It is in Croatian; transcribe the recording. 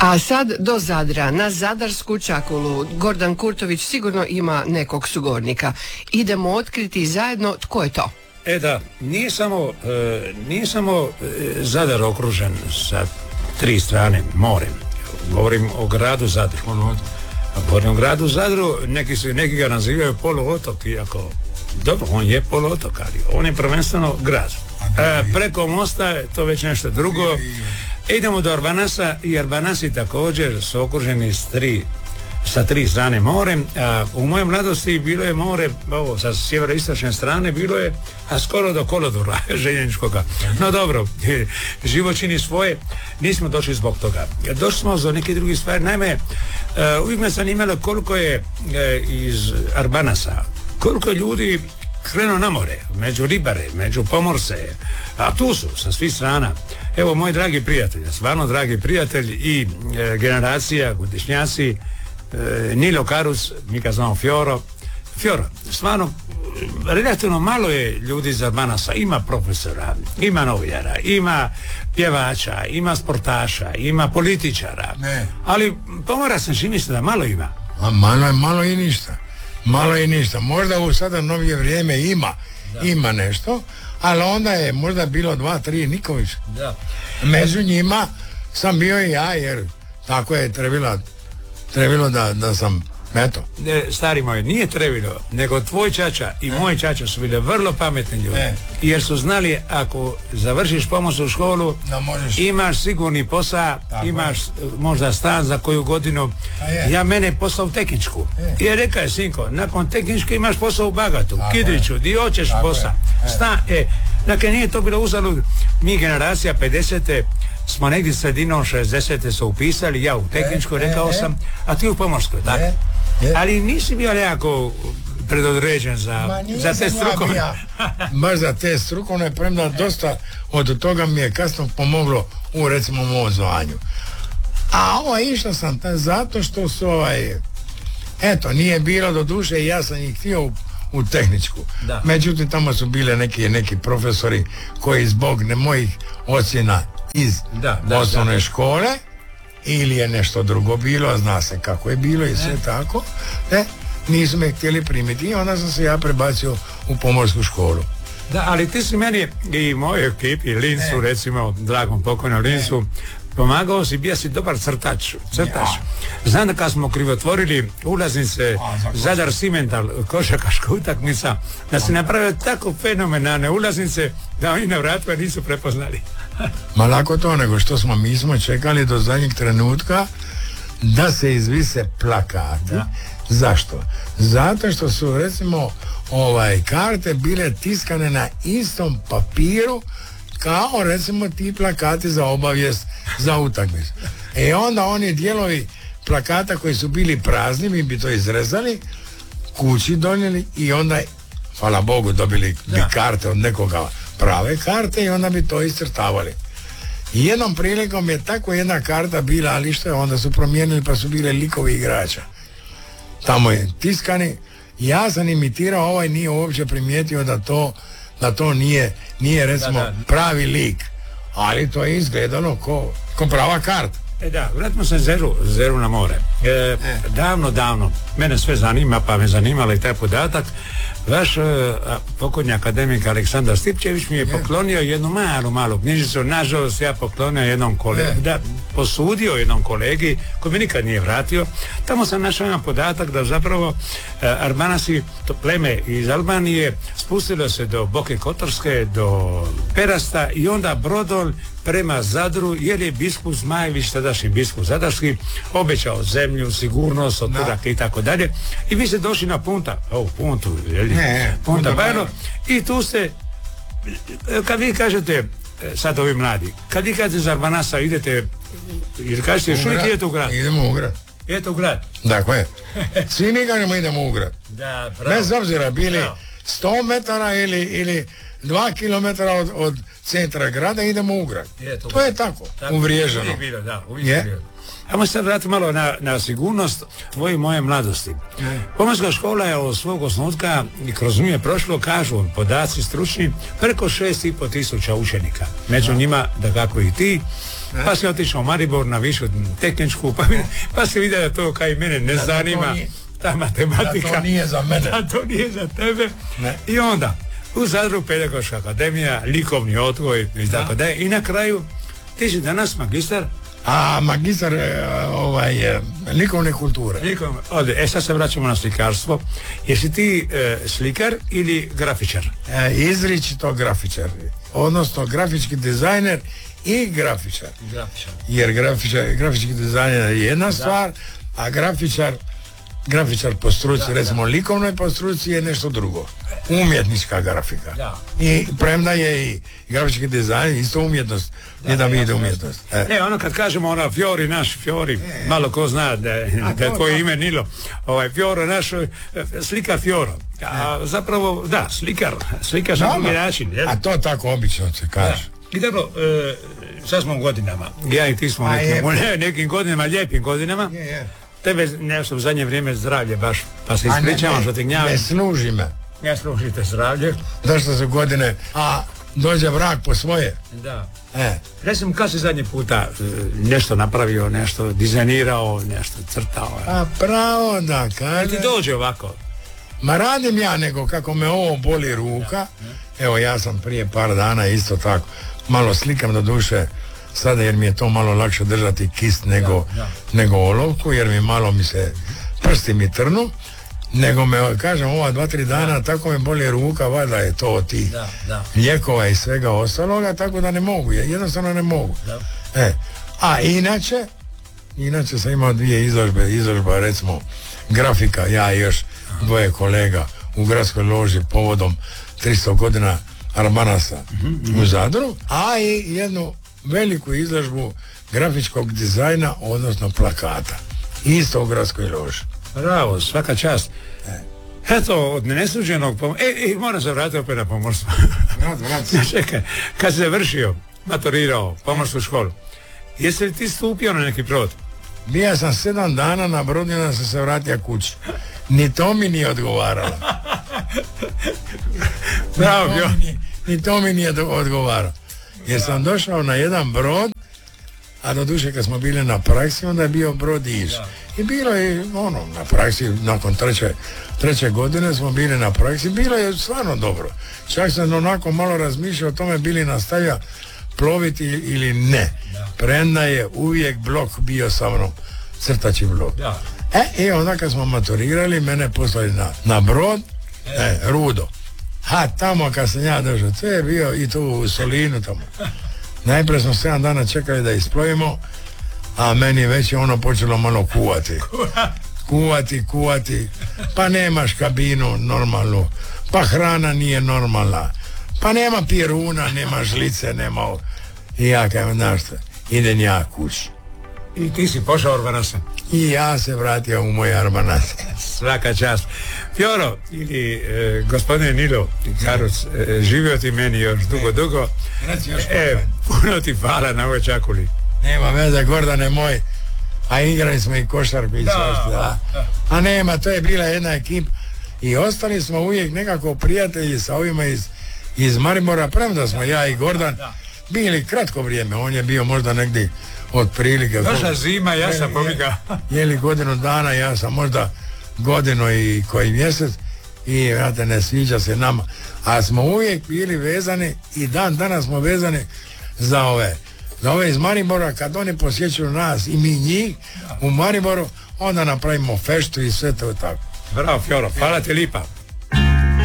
A sad do Zadra, na Zadarsku čakulu. Gordan Kurtović sigurno ima nekog sugovornika. Idemo otkriti zajedno tko je to. Da, nije samo Zadar okružen sa 3 strane morem. Govorim o gradu Zadru. Govorim o gradu Zadru, neki ga nazivaju poluotok, iako dobro, on je poluotok, ali on je prvenstveno grad. Preko mosta je to već nešto drugo. Idemo do Arbanasa i Arbanasi također su okruženi sa 3 strane morem. U mojoj mladosti bilo je more, ovo sa sjeveroistočne strane, bilo je skoro do kolodvora željezničkoga. No dobro, život čini svoje, nismo došli zbog toga. Došli smo do neke druge stvari. Naime, uvijek me zanimalo koliko je iz Arbanasa, koliko ljudi krenuo na more, među ribare, među pomorce, a tu su sa svih strana. Evo, moj dragi prijatelj, stvarno dragi prijatelj i generacija, godišnjaci, Nilo Karus, mi ga znamo Fioro, stvarno, relativno malo je ljudi iz Arbanasa, ima profesora, ima novinara, ima pjevača, ima sportaša, ima političara, ali pomora sam čini se da malo ima. A malo i ništa. Možda u sada novije vrijeme ima nešto, ali onda je možda bilo 2-3 Niković. Da. Među njima sam bio i ja, jer tako je trebilo da sam, eto. Stari moj, nije trebilo, nego tvoj čača i moj čača su bile vrlo pametni ljudi, jer su znali ako završiš pomorsku školu, imaš sigurni posao, imaš možda stan za koju godinu. Ja mene poslao u tehničku i rekao je, sinko, nakon tehničke imaš posao u Bagatu, Kidriću, di hoćeš posao, stan. Dakle, nije to bilo uzalud. Mi generacija 50. smo negdje sredinom 60. su upisali, ja u tehničku, rekao sam, a ti u pomorskoj, tako? Ali nisi bio nekako predodređen za te strukovne. Baš za te strukovne, premda dosta od toga mi je kasno pomoglo u, recimo, mom zvanju. A išao sam zato što su eto, nije bilo do duše i ja sam ih htio u tehničku. Da. Međutim, tamo su bile neki profesori koji zbog mojih ocjena iz osnovne škole ili je nešto drugo bilo, a zna se kako je bilo i sve tako, nisu me htjeli primiti i onda sam se ja prebacio u pomorsku školu. Da, ali ti si meni i mojoj ekipi, Lincu, recimo, dragom pokojnom Lincu, pomagao si, bio si dobar crtač. Znam da kad smo krivotvorili ulaznice Zadar Simental košarkaška utakmica, da si napravio tako fenomenalne ulaznice da oni na vratima nisu prepoznali. Ma lako to, nego što mi smo čekali do zadnjeg trenutka da se izvise plakati. Zašto? Zato što su, recimo, karte bile tiskane na istom papiru kao, recimo, ti plakati za obavijest za utakmicu. Onda oni dijelovi plakata koji su bili prazni, mi bi to izrezali, kući donijeli i onda, hvala Bogu, dobili bi karte od nekoga, prave karte, i onda bi to iscrtavali. I jednom prilikom je tako jedna karta bila, ali što je, onda su promijenili pa su bile likovi igrača. Tamo je tiskani, ja sam imitirao, nije uopće primijetio da to nije recimo pravi lik, ali to je izgledalo ko prava karta. Vratimo se Zeru na more. Davno, mene sve zanima, pa me zanimalo i taj podatak. Vaš pokojni akademik Aleksandar Stipčević mi je poklonio jednu malu knjižicu, nažalost ja poklonio jednom kolegi, posudio jednom kolegi koji mi nikad nije vratio. Tamo sam našao jedan podatak da zapravo Arbanasi, to pleme iz Albanije, spustilo se do Boke Kotorske, do Perasta i onda brodom prema Zadru, jer je biskup Zmajević, tadašnji biskup zadarski, obećao zemlju, sigurnost, otvorake i tako dalje. I vi ste došli na Punta Bajano i tu ste, kad vi kažete, sad ovi mladi, kad vi kažete za Arbanasa idete, ili kažete još uvijek idete u grad? Idemo u grad. Idete u grad? Dakle, svi mi kažemo idemo u grad. Bez obzira bili 100 metara ili 2 kilometra od centra grada, idemo u grad. To je tako, uvriježeno. Uvijek bilo. Ajmo se vratiti malo na sigurnost tvoje i moje mladosti. Pomorska škola je od svog osnutka i kroz nju je prošlo, kažu podaci stručni, preko 6.500 učenika. Među njima, dakako i ti. pa si otišao u Maribor na višu tehničku, pa si vidio da to kao i mene ne zanima, ta matematika. Da to nije za mene. Da to nije za tebe. Ne. I onda, u Zadru Pedagoška akademija, likovni odgoj i tako da. I na kraju, ti si danas magistar. A magistar likovne kulture. Sad se vraćamo na slikarstvo. Jesi ti slikar ili grafičar? Izričito grafičar. Odnosno grafički dizajner i grafičar. Jer grafički dizajner je jedna stvar, a grafičar po struci, recimo likovnoj po struci je nešto drugo. Umjetnička grafika. I premda je i grafički dizajn isto umjetnost, da vidi umjetnost. Ono kad kažemo Fiori, malo ko zna da je tvoje ime Nilo, Fioro naš, slika Fioro. A zapravo, da, slikaš na drugi način. A to tako obično se kaže. I dobro, sad smo u godinama. Ja i ti smo nekim godinama, lijepim godinama. Tebe nešto u zadnje vrijeme zdravlje baš, pa se ispričavam što te gnjavim. Ne služi me. Ne služite zdravlje. Došle su godine, a dođe vrak po svoje. Da. Recimo, kad si zadnji puta nešto napravio, nešto dizajnirao, nešto crtao? A pravo da kažem. Ti dođe ovako? Ma radim ja, nego kako me ovo boli ruka. Evo, ja sam prije par dana isto tako malo slikam do duše sada, jer mi je to malo lakše držati kist nego olovku, jer mi se prsti mi trnu, nego me, kažem, ova 2-3 dana tako me boli ruka, valjda je to od tih lijekova i svega ostaloga, tako da ne mogu, jednostavno ne mogu. A inače sam imao 2 izložbe, recimo grafika, ja i još 2 kolega u gradskoj loži povodom 300 godina Arbanasa u Zadru, a i jednu veliku izložbu grafičkog dizajna, odnosno plakata, isto u gradskoj loži. Bravo, svaka čast. Eto, od nesuđenog moram se vratiti opet na pomorstvo. Čekaj, kad si završio, maturirao pomorsku školu, jesi li ti stupio na neki brod? Bija sam 7 dana na brodu i onda sam se vratio kući. Ni to mi nije odgovaralo. Ni to mi nije odgovaralo. Jer sam došao na jedan brod, a doduše kad smo bili na praksi, onda je bio brod Iž. I bilo je na praksi, nakon treće godine smo bili na praksi, bilo je stvarno dobro. Čak sam onako malo razmišljao o tome bili nastavlja ploviti ili ne. Premda je uvijek blok bio sa mnom, crtači blok. I onda kad smo maturirali, mene poslali na brod, Rudo. Tamo kad sam ja došao, to je bio i tu u Solinu tamo. Najprije smo 7 dana čekali da isplovimo, a meni već je ono počelo malo kuvati, pa nemaš kabinu normalnu, pa hrana nije normalna, pa nema piruna, nema žlice, nema ovo. I ja kažem, znaš što, idem ja kući. I ti si pošao Arbanasa? I ja se vratio u moj Arbanas. Svaka čast. Fioro, ili gospodine Nilo Karuc, živio ti meni još dugo. Puno ti hvala na ovoj čakuli. Nema veze, Gordane moj, a igrali smo i košarku i svašta. A nema, to je bila jedna ekipa i ostali smo uvijek nekako prijatelji sa ovima iz Maribora, premda smo ja i Gordan bili kratko vrijeme, on je bio možda negdje otprilike. Došla zima, ja sam pobjegao. Jeli godinu dana, ja sam možda godinu i koji mjesec i vrate, ne sviđa se nama. A smo uvijek bili vezani i danas smo vezani za ove iz Maribora. Kad oni posjećuju nas i mi njih u Mariboru, onda napravimo feštu i sve to tako. Bravo, Fioro, hvala ti lipa.